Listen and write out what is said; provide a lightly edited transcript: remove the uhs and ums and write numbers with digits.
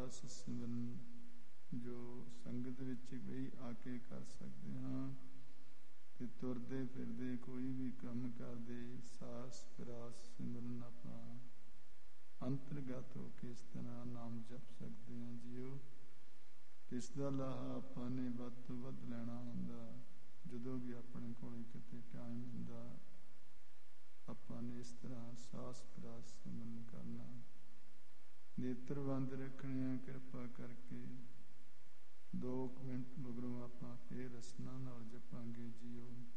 ਪਿਰਾਸ ਸਿਮਰਨ ਜੋ ਸੰਗਤ ਵਿੱਚ ਵੀ ਆ ਕੇ ਕਰ ਸਕਦੇ ਹਾਂ, ਤੇ ਤੁਰਦੇ ਫਿਰਦੇ ਕੋਈ ਵੀ ਕੰਮ ਕਰਦੇ ਸਾਸ ਪਿਰਾਸ ਸਿਮਰਨ ਆਪਣਾ ਅੰਤਰਗਤ ਹੋ ਕੇ ਇਸ ਤਰ੍ਹਾਂ ਨਾਮ ਜਪ ਸਕਦੇ ਹਾਂ ਜੀਓ। ਇਸ ਦਾ ਲਾਹਾ ਆਪਾਂ ਨੇ ਵੱਧ ਤੋਂ ਵੱਧ ਲੈਣਾ ਹੁੰਦਾ। ਜਦੋਂ ਵੀ ਆਪਣੇ ਕੋਲ ਕਿਤੇ ਟਾਈਮ ਹੁੰਦਾ, ਆਪਾਂ ਨੇ ਇਸ ਤਰ੍ਹਾਂ ਸਾਸ ਪਿਰਾਸ ਸਿਮਰਨ ਕਰਨਾ। ਨੇਤਰ ਬੰਦ ਰੱਖਣੇ ਆ ਕਿਰਪਾ ਕਰਕੇ। 2 ਮਿੰਟ ਮਗਰੋਂ ਆਪਾਂ ਫੇਰ ਰਸਨਾ ਨਾਲ ਜਪਾਂਗੇ ਜੀਓ।